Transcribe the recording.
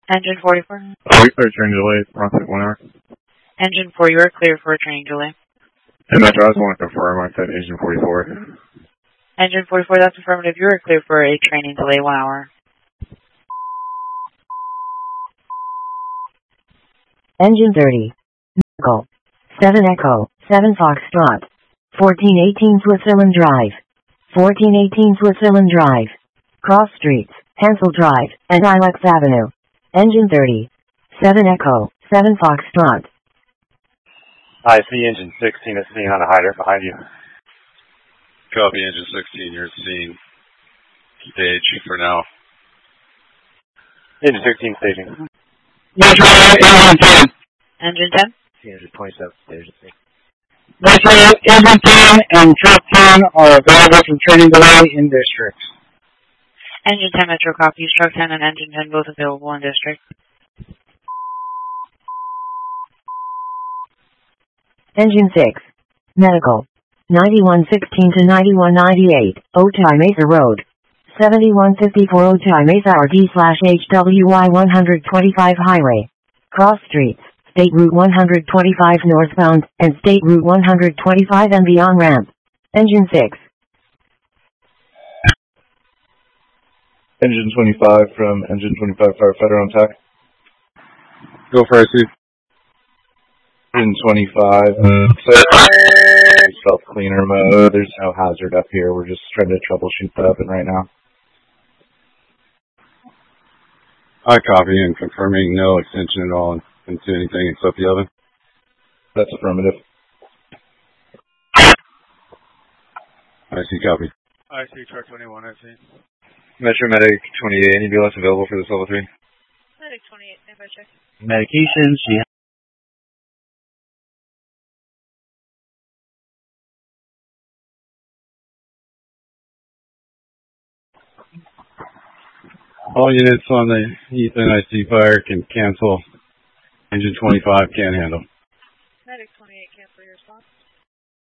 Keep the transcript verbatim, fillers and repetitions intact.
Engine forty-four. Oh, we clear training delay. Approximately one hour. Engine four, you are clear for a training delay. And Metro, I just want to confirm. I said engine forty-four. Engine forty-four, that's affirmative. You are clear for a training delay, one hour. Engine thirty. Medical. seven Echo, seven Foxtrot. fourteen eighteen Switzerland Drive. fourteen eighteen Switzerland Drive. Cross Streets, Hansel Drive, and Ilex Avenue. Engine thirty. seven Echo, seven Foxtrot. I see engine sixteen is seen on a hydrant behind you. Copy engine sixteen, you're seeing stage for now. Engine sixteen staging. Metro, engine ten. Engine ten? Engine twenty-seven staging. Metro, engine ten and truck ten are available for training delay in districts. Engine ten, Metro copies. Truck ten and engine ten both available in district. Engine six. Medical. ninety-one sixteen to ninety-one ninety-eight, Otay Mesa Road. seventy-one fifty-four Otay Mesa R D slash H W Y one twenty-five Highway. Cross Streets, State Route one twenty-five northbound, and State Route one twenty-five and beyond ramp. Engine six. Engine twenty-five from engine twenty-five firefighter on tack. Go for I C. Engine twenty-five. Self-cleaner mode. There's no hazard up here. We're just trying to troubleshoot the oven right now. I copy and confirming no extension at all into anything except the oven. That's affirmative. I see copy. I see truck twenty-one, I see. Metro Medic twenty-eight, any B L S available for this level three? Medic twenty-eight, if I check. Medication, she All units on the Ethan I C fire can cancel. Engine twenty-five can't handle. Medic twenty-eight.